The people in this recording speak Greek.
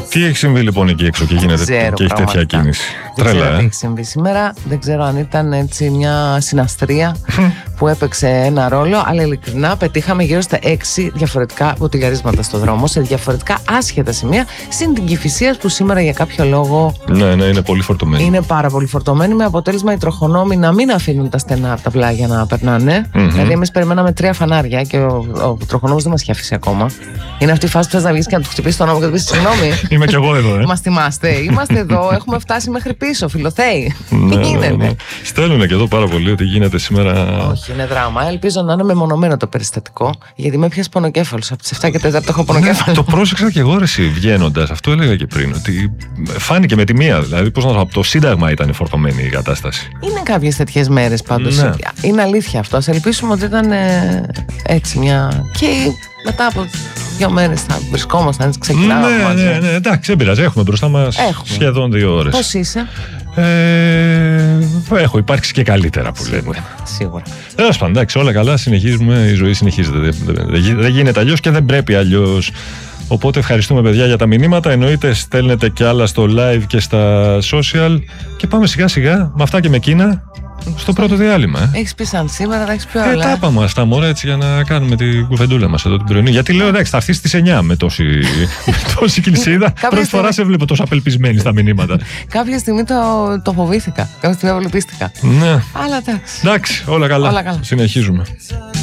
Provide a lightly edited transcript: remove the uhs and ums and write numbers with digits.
Τι έχει συμβεί λοιπόν εκεί έξω και γίνεται και έχει τέτοια κίνηση? Τρέλα, τι έχει συμβεί σήμερα. Δεν ξέρω αν ήταν έτσι μια συναστρία που έπαιξε ένα ρόλο, αλλά ειλικρινά πετύχαμε γύρω στα 6 διαφορετικά μποτιλιαρίσματα στο δρόμο, σε διαφορετικά άσχετα σημεία, συν την Κηφισίας που σήμερα για κάποιο λόγο. Ναι, είναι πολύ φορτωμένη. Είναι πάρα πολύ φορτωμένη, με αποτέλεσμα οι τροχονόμοι να μην αφήνουν τα στενά από τα πλάγια να περνάνε. Δηλαδή, εμείς περιμέναμε 3 φανάρια και ο τροχονόμος δεν μας είχε αφήσει ακόμα. Είναι αυτή η φάση που θες να βγεις και να του χτυπήσεις τον ώμο και να του πεις συγγνώμη. Είμαι κι εγώ εδώ, Μας θυμάστε, είμαστε εδώ, έχουμε φτάσει μέχρι πίσω, φιλοθέοι. Ναι. Στέλνουνε και εδώ πάρα πολύ ότι γίνεται σήμερα. Όχι, είναι δράμα. Ελπίζω να είναι μεμονωμένο το περιστατικό, γιατί με πιάσει πονοκέφαλος. Από τις 7 και 4 έχω πονοκέφαλο. Το πρόσεξα και εγώ βγαίνοντας. Αυτό έλεγα και πριν. Ότι φάνηκε με τη μία. Δηλαδή, πώς να πω, από το Σύνταγμα ήταν φορτωμένη η κατάσταση. Είναι κάποιες τέτοιες μέρες πάντως. Ναι. Είναι αλήθεια αυτό. Ας ελπίσουμε ότι ήταν έτσι μια. Και μετά από 2 μέρες θα βρισκόμασταν, έτσι ξεκινάμε. Ναι, εντάξει, δεν πειράζει. Έχουμε μπροστά μας σχεδόν 2 ώρες. Πώς είσαι? Έχω υπάρξει και καλύτερα που λέμε. Σίγουρα. Τέλος πάντων, εντάξει, όλα καλά, συνεχίζουμε, η ζωή συνεχίζεται. Δεν γίνεται αλλιώς και δεν πρέπει αλλιώς. Οπότε ευχαριστούμε παιδιά για τα μηνύματα. Εννοείται στέλνετε και άλλα στο live και στα social. Και πάμε σιγά σιγά με αυτά και με εκείνα στο πρώτο διάλειμμα. Έχεις πει σαν σήμερα, θα έχεις πει όλα. Τα είπαμε αυτά μωρέ, έτσι για να κάνουμε την κουβεντούλα μας εδώ την πρωινή. Γιατί λέω εντάξει, θα έρθει στις 9 με τόση κλεισίδα. Πρώτη φορά σε βλέπω τόσο απελπισμένη στα μηνύματα. Κάποια στιγμή το φοβήθηκα. Κάποια στιγμή απελπίστηκα. Ναι. Αλλά εντάξει, όλα καλά. Συνεχίζουμε.